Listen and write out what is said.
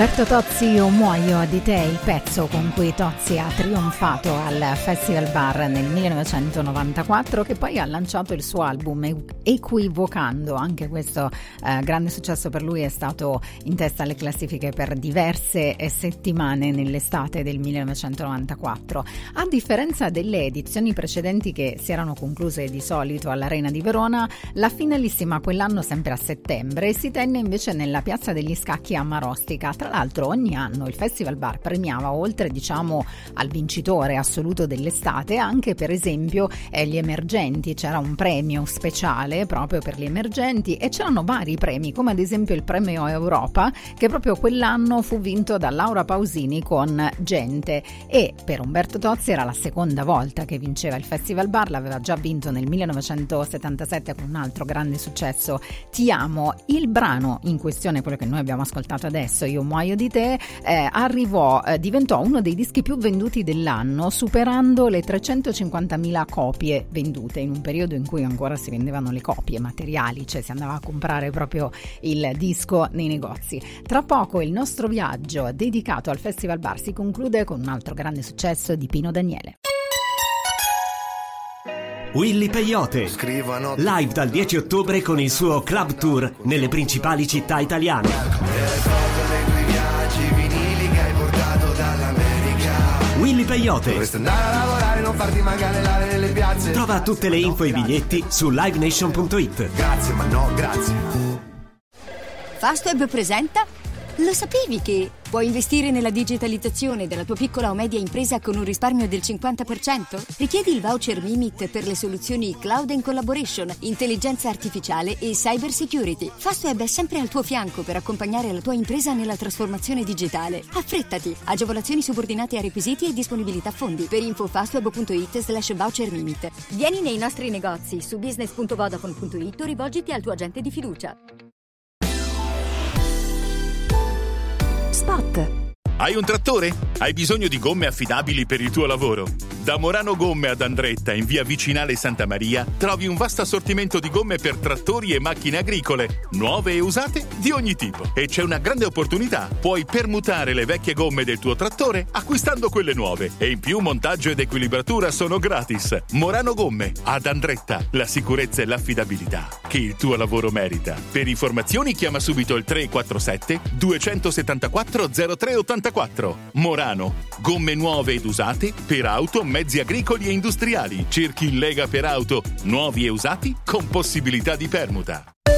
Umberto Tozzi, Io muoio di te, il pezzo con cui Tozzi ha trionfato al Festival Bar nel 1994, che poi ha lanciato il suo album Equivocando. Anche questo grande successo per lui, è stato in testa alle classifiche per diverse settimane nell'estate del 1994. A differenza delle edizioni precedenti che si erano concluse di solito all'Arena di Verona, la finalissima quell'anno, sempre a settembre, si tenne invece nella Piazza degli Scacchi a Marostica. Tra l'altro ogni anno il Festival Bar premiava, oltre al vincitore assoluto dell'estate, anche per esempio gli emergenti. C'era un premio speciale proprio per gli emergenti e c'erano vari premi, come ad esempio il premio Europa, che proprio quell'anno fu vinto da Laura Pausini con Gente, e per Umberto Tozzi era la seconda volta che vinceva il Festival Bar. L'aveva già vinto nel 1977 con un altro grande successo, Ti amo. Il brano in questione, quello che noi abbiamo ascoltato adesso, Io muoio di te, diventò uno dei dischi più venduti dell'anno, superando le 350.000 copie vendute, in un periodo in cui ancora si vendevano le copie materiali, cioè si andava a comprare proprio il disco nei negozi. Tra poco il nostro viaggio dedicato al Festival Bar si conclude con un altro grande successo di Pino Daniele. Willy Peyote, live dal 10 ottobre con il suo club tour nelle principali città italiane. Willy Peyote. Trova tutte le info e i biglietti su livenation.it. Grazie, ma no, grazie. Fastweb presenta. Lo sapevi che puoi investire nella digitalizzazione della tua piccola o media impresa con un risparmio del 50%? Richiedi il voucher Mimit per le soluzioni Cloud and Collaboration, intelligenza artificiale e cyber security. Fastweb è sempre al tuo fianco per accompagnare la tua impresa nella trasformazione digitale. Affrettati! Agevolazioni subordinate a requisiti e disponibilità fondi. Per info fastweb.it/voucher Mimit. Vieni nei nostri negozi su business.vodafone.it o rivolgiti al tuo agente di fiducia. Spot. Hai un trattore? Hai bisogno di gomme affidabili per il tuo lavoro? Da Morano Gomme ad Andretta, in via Vicinale Santa Maria, trovi un vasto assortimento di gomme per trattori e macchine agricole, nuove e usate di ogni tipo. E c'è una grande opportunità: puoi permutare le vecchie gomme del tuo trattore acquistando quelle nuove. E in più montaggio ed equilibratura sono gratis. Morano Gomme ad Andretta, la sicurezza e l'affidabilità che il tuo lavoro merita. Per informazioni chiama subito il 347 274 0384. Morano, gomme nuove ed usate per auto, mezzi agricoli e industriali. Cerchi in Lega per auto, nuovi e usati con possibilità di permuta.